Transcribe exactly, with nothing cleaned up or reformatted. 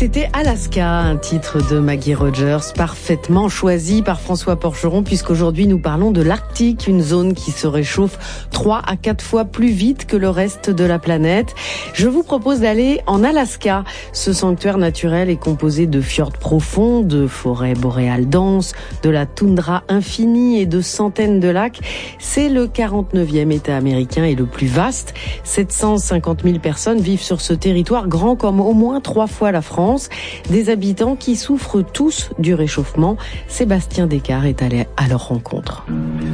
C'était Alaska, un titre de Maggie Rogers, parfaitement choisi par François Porcheron, puisqu'aujourd'hui nous parlons de l'Arctique, une zone qui se réchauffe trois à quatre fois plus vite que le reste de la planète. Je vous propose d'aller en Alaska. Ce sanctuaire naturel est composé de fjords profonds, de forêts boréales denses, de la toundra infinie et de centaines de lacs. C'est le quarante-neuvième État américain et le plus vaste. sept cent cinquante mille personnes vivent sur ce territoire grand comme au moins trois fois la France. Des habitants qui souffrent tous du réchauffement. Sébastien Descartes est allé à leur rencontre.